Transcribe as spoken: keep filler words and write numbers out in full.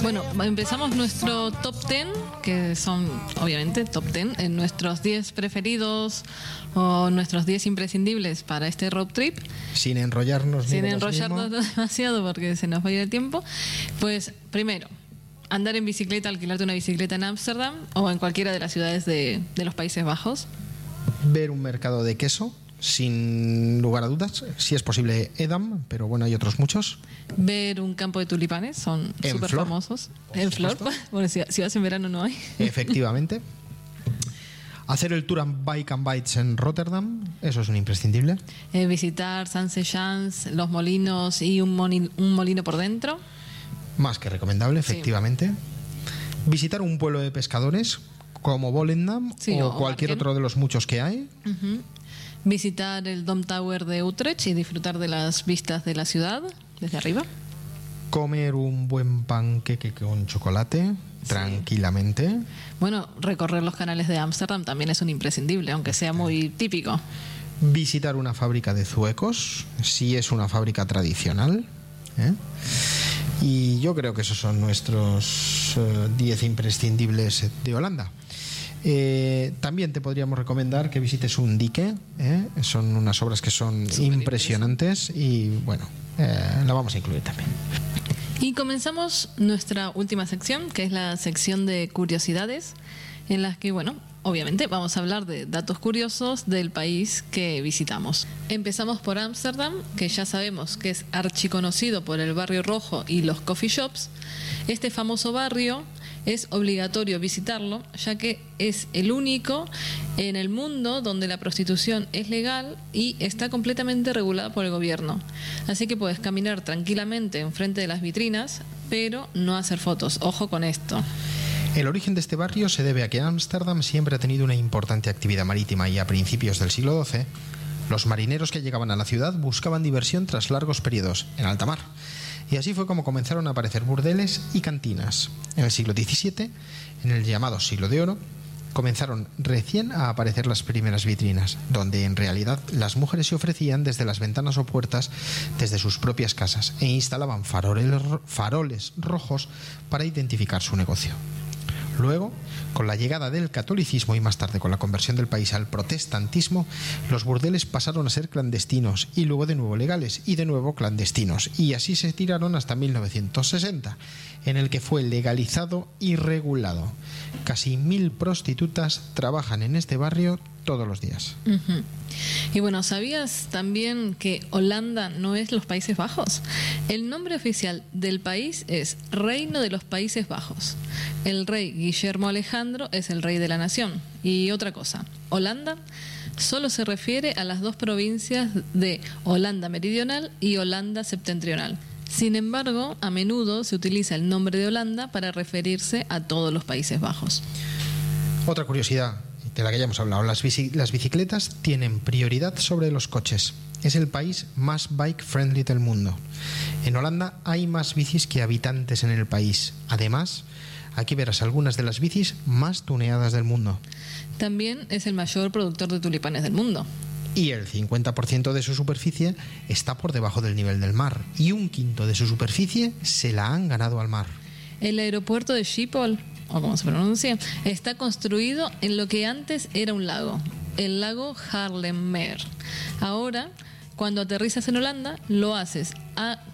Bueno, empezamos nuestro top diez, que son obviamente top diez, en nuestros diez preferidos o nuestros diez imprescindibles para este road trip. Sin enrollarnos. Sin enrollarnos demasiado porque se nos va a ir el tiempo. Pues primero, andar en bicicleta, alquilarte una bicicleta en Ámsterdam o en cualquiera de las ciudades de, de los Países Bajos. Ver un mercado de queso, sin lugar a dudas, si es posible Edam, pero bueno, hay otros muchos. Ver un campo de tulipanes, son súper famosos. En flor, bueno, si, si vas en verano no hay. Efectivamente. Hacer el tour and bike and bites en Rotterdam, eso es un imprescindible. Eh, visitar San Seychelles, los molinos y un, moni, un molino por dentro. Más que recomendable, efectivamente. Sí. Visitar un pueblo de pescadores como Volendam, sí, o, o cualquier Marken. Otro de los muchos que hay. Uh-huh. Visitar el Dom Tower de Utrecht y disfrutar de las vistas de la ciudad desde arriba. Comer un buen panqueque con chocolate, sí. tranquilamente. Bueno, recorrer los canales de Ámsterdam también es un imprescindible, aunque sea muy típico. Visitar una fábrica de zuecos, si es una fábrica tradicional. ¿eh? Y yo creo que esos son nuestros diez uh, imprescindibles de Holanda. Eh, también te podríamos recomendar que visites un dique, ¿eh? Son unas obras que son Súper impresionantes y bueno, eh, la vamos a incluir también. Y comenzamos nuestra última sección, que es la sección de curiosidades, en las que, bueno, obviamente vamos a hablar de datos curiosos del país que visitamos. Empezamos por Ámsterdam, que ya sabemos que es archiconocido por el barrio rojo y los coffee shops. Este famoso barrio es obligatorio visitarlo, ya que es el único en el mundo donde la prostitución es legal y está completamente regulada por el gobierno. Así que puedes caminar tranquilamente enfrente de las vitrinas, pero no hacer fotos. Ojo con esto. El origen de este barrio se debe a que Ámsterdam siempre ha tenido una importante actividad marítima y a principios del siglo doce, los marineros que llegaban a la ciudad buscaban diversión tras largos periodos en alta mar. Y así fue como comenzaron a aparecer burdeles y cantinas. En el siglo diecisiete, en el llamado siglo de oro, comenzaron recién a aparecer las primeras vitrinas, donde en realidad las mujeres se ofrecían desde las ventanas o puertas desde sus propias casas e instalaban faroles, faroles rojos para identificar su negocio. Luego, con la llegada del catolicismo y más tarde con la conversión del país al protestantismo, los burdeles pasaron a ser clandestinos y luego de nuevo legales y de nuevo clandestinos. Y así se tiraron hasta mil novecientos sesenta, en el que fue legalizado y regulado. Casi mil prostitutas trabajan en este barrio todos los días. Uh-huh. Y bueno, ¿sabías también que Holanda no es los Países Bajos? El nombre oficial del país es Reino de los Países Bajos. El rey Guillermo Alejandro es el rey de la nación. Y otra cosa, Holanda solo se refiere a las dos provincias de Holanda Meridional y Holanda Septentrional. Sin embargo, a menudo se utiliza el nombre de Holanda para referirse a todos los Países Bajos. Otra curiosidad de la que ya hemos hablado, las, bici, las bicicletas tienen prioridad sobre los coches. Es el país más bike-friendly del mundo. En Holanda hay más bicis que habitantes en el país. Además, aquí verás algunas de las bicis más tuneadas del mundo. También es el mayor productor de tulipanes del mundo. Y el cincuenta por ciento de su superficie está por debajo del nivel del mar. Y un quinto de su superficie se la han ganado al mar. El aeropuerto de Schiphol, o como se pronuncia, está construido en lo que antes era un lago, el lago Haarlemmer. Ahora, cuando aterrizas en Holanda, lo haces a